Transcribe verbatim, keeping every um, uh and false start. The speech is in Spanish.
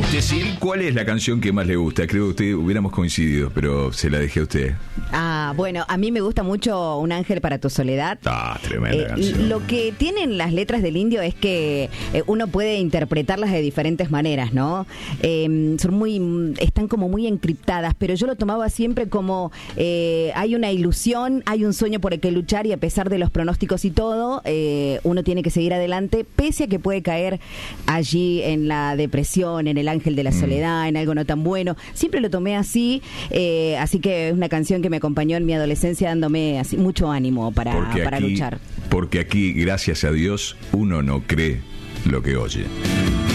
Decir cuál es la canción que más le gusta. Creo que usted hubiéramos coincidido, pero se la dejé a usted. Ah, bueno, a mí me gusta mucho Un ángel para tu soledad. Ah, tremenda Eh, canción. lo que tienen las letras del Indio es que eh, uno puede interpretarlas de diferentes maneras, ¿no? Eh, son muy, están como muy encriptadas, pero yo lo tomaba siempre como eh, hay una ilusión, hay un sueño por el que luchar y a pesar de los pronósticos y todo, eh, uno tiene que seguir adelante, pese a que puede caer allí en la depresión, en el ángel de la soledad, mm. en algo no tan bueno. Siempre lo tomé así, eh, así que es una canción que me acompañó en mi adolescencia dándome así mucho ánimo para, para aquí, luchar. Porque aquí, gracias a Dios, uno no cree lo que oye.